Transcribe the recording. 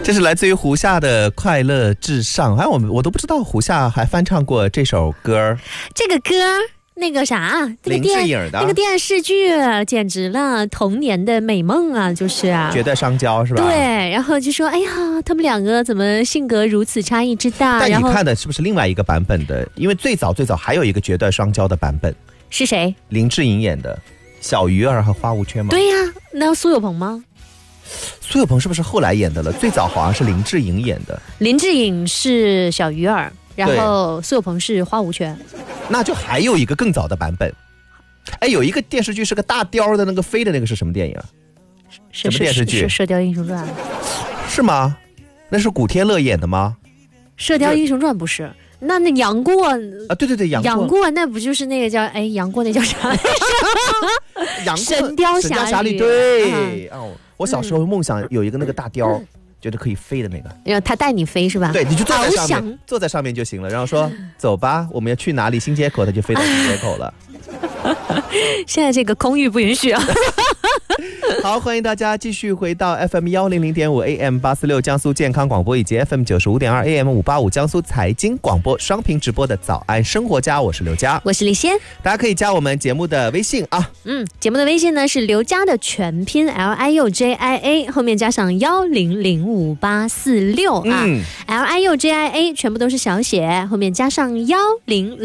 这是来自于胡夏的《快乐至上》，好像我都不知道胡夏还翻唱过这首歌。 这个歌那个啥， 林志颖的那个电视剧简直了，童年的美梦啊，就是啊， 绝代双骄是吧？ 对，然后就说哎呀，他们两个怎么性格如此差异之大？ 但你看的是不是另外一个版本的？因为最早还有一个绝代双骄的版本， 是谁？ 林志颖演的小鱼儿和花无缺吗？ 对呀，那苏有朋吗？ 苏有朋是不是后来演的了？最早好像是林志颖演的。 林志颖是小鱼儿，然后苏有朋是花无缺。 那就还有一个更早的版本。哎，有一个电视剧是个大雕的那个飞的那个是什么电影？什么电视剧？ 是《射雕英雄传》。 是吗？那是古天乐演的吗？ 《射雕英雄传》不是。那杨过啊， 对， 杨过那不就是那个叫杨过那叫啥？神雕侠侣。 对，我小时候梦想有一个那个大雕。觉得可以飞的那个， 然后他带你飞是吧？ 对，你就坐在上面就行了。然后说走吧，我们要去哪里？新街口，他就飞到新街口了。 现在这个空域不允许啊。 好，欢迎大家继续回到 FM100.5 AM 846江苏健康广播以及 FM 95.2 AM 585江苏财经广播双屏直播的早安生活家，我是刘佳， 我是李仙， 大家可以加我们节目的微信啊。 节目的微信呢是刘佳的全拼 LIUJIA 后面加上10055846啊，LIUJIA 全部都是小写，后面加上10